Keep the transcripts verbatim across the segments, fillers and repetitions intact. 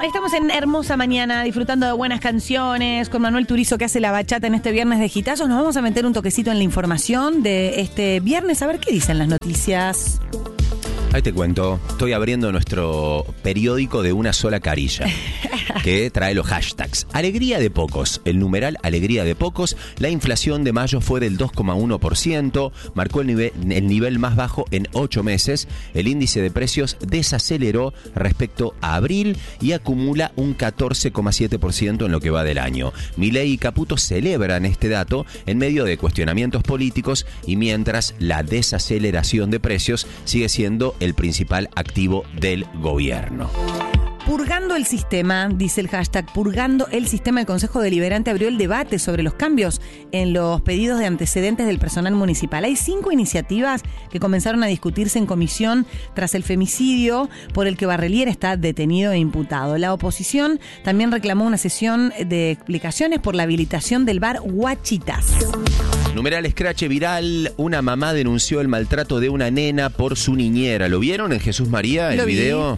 estamos en hermosa mañana, disfrutando de buenas canciones, con Manuel Turizo que hace la bachata en este viernes de Gitazos. Nos vamos a meter un toquecito en la información de este viernes, a ver qué dicen las noticias. Ahí te cuento, estoy abriendo nuestro periódico de una sola carilla, que trae los hashtags. Alegría de pocos, el numeral alegría de pocos. La inflación de mayo fue del dos coma uno por ciento, marcó el nivel, el nivel más bajo en ocho meses. El índice de precios desaceleró respecto a abril y acumula un catorce coma siete por ciento en lo que va del año. Milei y Caputo celebran este dato en medio de cuestionamientos políticos y mientras la desaceleración de precios sigue siendo el principal activo del gobierno. Purgando el sistema, dice el hashtag, purgando el sistema, el Consejo Deliberante abrió el debate sobre los cambios en los pedidos de antecedentes del personal municipal. Hay cinco iniciativas que comenzaron a discutirse en comisión tras el femicidio por el que Barrelier está detenido e imputado. La oposición también reclamó una sesión de explicaciones por la habilitación del bar Guachitas. Numeral escrache viral, una mamá denunció el maltrato de una nena por su niñera. ¿Lo vieron en Jesús María, el Lo vi. video?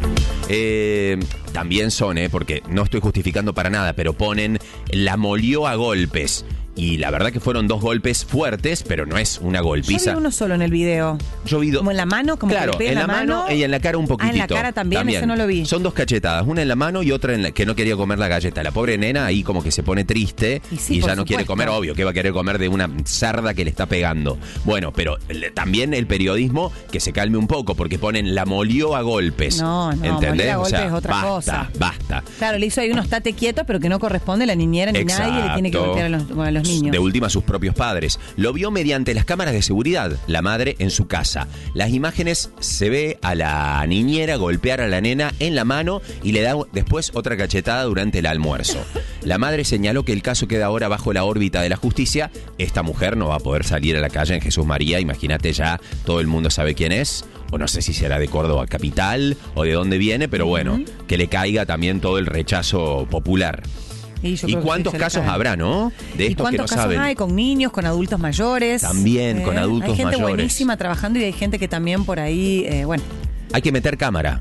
Eh, también son, eh, porque no estoy justificando para nada, pero ponen, la molió a golpes. Y la verdad que fueron dos golpes fuertes, pero no es una golpiza. Yo vi uno solo en el video. Yo vi dos. Como en la mano, como claro, que le pega en la mano, mano y en la cara un poquitito. Ah, en la cara también, eso no lo vi. Son dos cachetadas, una en la mano y otra en la que no quería comer la galleta. La pobre nena ahí como que se pone triste y, sí, y ya no supuesto. quiere comer, obvio, que va a querer comer de una cerda que le está pegando. Bueno, pero le, también el periodismo que se calme un poco, porque ponen la molió a golpes. No, no, ¿entendés? moler a O golpes sea, es otra basta, cosa. Basta, Claro, le hizo ahí unos tate quietos, pero que no corresponde a la niñera ni Exacto. nadie le tiene que golpear a los, a los niños. De última, sus propios padres. Lo vio mediante las cámaras de seguridad, la madre en su casa. Las imágenes se ve a la niñera golpear a la nena en la mano y le da después otra cachetada durante el almuerzo. La madre señaló que el caso queda ahora bajo la órbita de la justicia. Esta mujer no va a poder salir a la calle en Jesús María. Imagínate, ya todo el mundo sabe quién es. O no sé si será de Córdoba capital o de dónde viene, pero bueno, uh-huh. que le caiga también todo el rechazo popular. Y, ¿Y cuántos casos habrá, no? De estos que no casos saben. hay con niños, con adultos mayores? También, eh, con adultos mayores. Hay gente mayores. buenísima trabajando y hay gente que también por ahí, eh, bueno. Hay que meter cámara.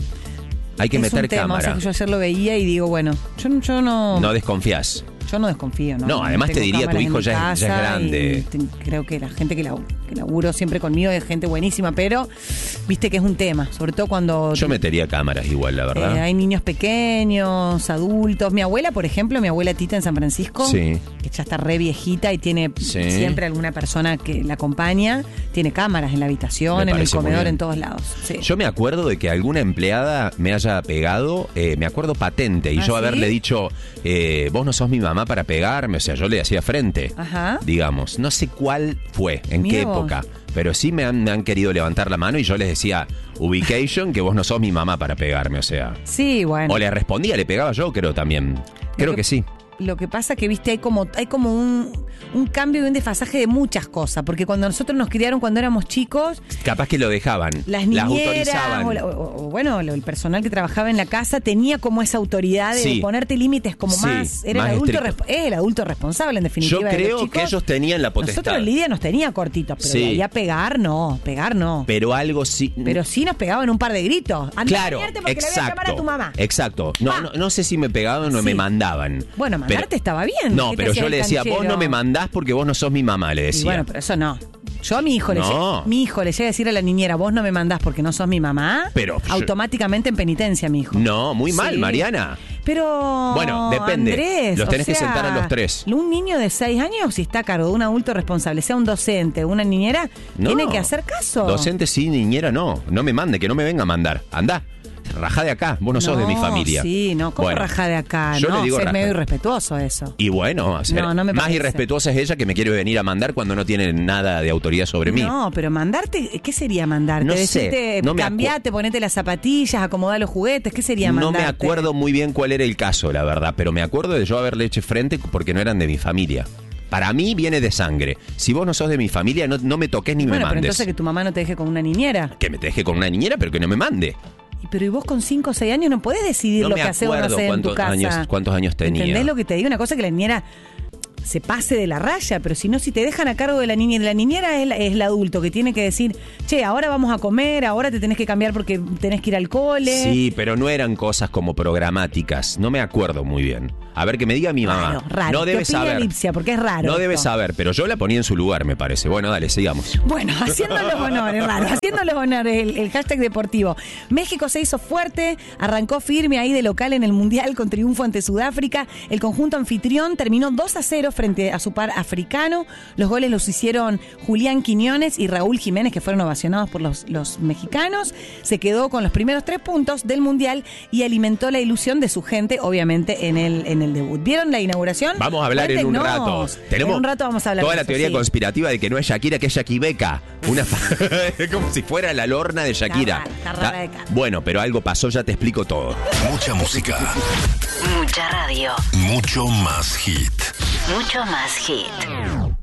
Hay que es meter un tema, cámara. O sea, que yo ayer lo veía y digo, bueno, yo, yo no... No desconfías. Yo no desconfío, ¿no? No, además te diría, tu hijo ya es, ya es grande. Te, creo que la gente que, la, que laburó siempre conmigo es gente buenísima, pero viste que es un tema, sobre todo cuando... Yo metería cámaras igual, la verdad. Eh, hay niños pequeños, adultos. Mi abuela, por ejemplo, mi abuela Tita en San Francisco, sí. que ya está re viejita y tiene sí. siempre alguna persona que la acompaña, tiene cámaras en la habitación, en el comedor, en todos lados. Sí. Yo me acuerdo de que alguna empleada me haya pegado, eh, me acuerdo patente, y ¿Ah, yo ¿sí? haberle dicho, eh, vos no sos mi mamá para pegarme, o sea, yo le hacía frente, Ajá. digamos. No sé cuál fue, en Mira qué vos. época, pero sí me han, me han querido levantar la mano y yo les decía, ubication, que vos no sos mi mamá para pegarme, o sea. Sí, bueno. O le respondía, le pegaba yo, creo también. Creo que, que sí. Lo que pasa que, viste, hay como hay como un, un cambio y un desfasaje de muchas cosas. Porque cuando nosotros nos criaron cuando éramos chicos... Capaz que lo dejaban. Las niñeras, las autorizaban. O, la, o, o bueno, el personal que trabajaba en la casa tenía como esa autoridad de sí. ponerte límites como sí, más... Era más el adulto, resp- el adulto responsable, en definitiva. Yo creo de los chicos. que ellos tenían la potestad. Nosotros Lidia nos tenía cortitos, pero sí. de ahí a pegar no, pegar no. Pero algo sí... Pero sí nos pegaban un par de gritos. Andá claro, a porque exacto. le voy a llamar a tu mamá. Exacto. No, no, no sé si me pegaban o sí. me mandaban. Bueno, mandarte pero, estaba bien. No, pero yo le decía, canchero? vos no me mandás porque vos no sos mi mamá, le decía. Y bueno, pero eso no. Yo a mi hijo, no. le, mi hijo le llega a decir a la niñera, vos no me mandás porque no sos mi mamá. Pero automáticamente en penitencia, mi hijo. No, muy mal, sí. Mariana. Pero, bueno, depende. Andrés, los tenés o sea, que sentar a los tres. Un niño de seis años, si está a cargo de un adulto responsable, sea un docente, una niñera, no. tiene que hacer caso. Docente sí, niñera no. No me mande, que no me venga a mandar. Andá. Rajá de acá, vos no, no sos de mi familia. Sí, no, ¿cómo bueno, rajá de acá? Yo no, le digo es raja. medio irrespetuoso eso. Y bueno, hacer, no, no me más parece. irrespetuosa es ella que me quiere venir a mandar cuando no tiene nada de autoridad sobre mí. No, pero mandarte, ¿qué sería mandarte? No Decirte, sé, no cambiate, ponete las zapatillas, acomodar los juguetes, ¿qué sería mandarte? No me acuerdo muy bien cuál era el caso, la verdad, pero me acuerdo de yo haberle hecho frente porque no eran de mi familia. Para mí viene de sangre. Si vos no sos de mi familia, no, no me toques ni bueno, me mandes. Pero entonces que tu mamá no te deje con una niñera. Que me deje con una niñera, pero que no me mande. Pero ¿y vos con cinco o seis años no podés decidir no lo que hace o no hace en tu casa? Años, ¿Cuántos años tenía? ¿Entendés lo que te digo? Una cosa que la niñera... se pase de la raya, pero si no, si te dejan a cargo de la niñera, la niñera es, la, es el adulto que tiene que decir, che, ahora vamos a comer, ahora te tenés que cambiar porque tenés que ir al cole. Sí, pero no eran cosas como programáticas, no me acuerdo muy bien. A ver, que me diga mi mamá. Raro, raro. No debe saber. Lipsia, porque es raro. No esto. debe saber, pero yo la ponía en su lugar, me parece. Bueno, dale, sigamos. Bueno, haciendo los honores, raro, haciendo los honores, el, el hashtag deportivo. México se hizo fuerte, arrancó firme ahí de local en el Mundial con triunfo ante Sudáfrica. El conjunto anfitrión terminó dos a cero frente a su par africano. Los goles los hicieron Julián Quiñones y Raúl Jiménez, que fueron ovacionados por los, los mexicanos. Se quedó con los primeros tres puntos del Mundial y alimentó la ilusión de su gente, obviamente, en el, en el debut. ¿Vieron la inauguración? Vamos a hablar en un rato. Tenemos en un rato vamos a hablar toda de la eso, teoría sí. conspirativa de que no es Shakira, que es Shakibeca. Una es como si fuera la Lorna de Shakira. Está rara, está rara de cara. Bueno, pero algo pasó, ya te explico todo. Mucha música. Mucha radio. Mucho más hit. Mucho más hit.